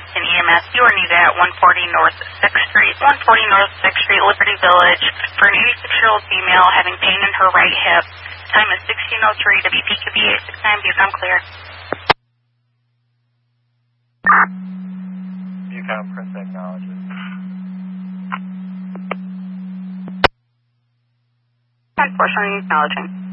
Kingston EMS. You are needed at 140 North 6th Street, 140 North 6th Street, Liberty Village, for an 86-year-old female having pain in her right hip. Time is 16:03. WP could be 869. Bucom clear. Bucom, Prince acknowledges. Unfortunately, acknowledging.